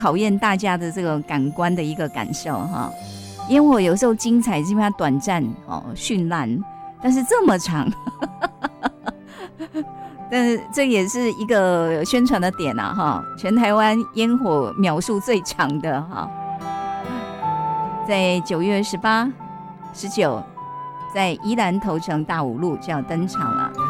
考验大家的这个感官的一个感受哈。烟火有时候精彩是因为它短暂绚烂，但是这么长但是这也是一个宣传的点啊哈，全台湾烟火秒数最长的哈，在9月18、19，在宜兰头城大武路就要登场了。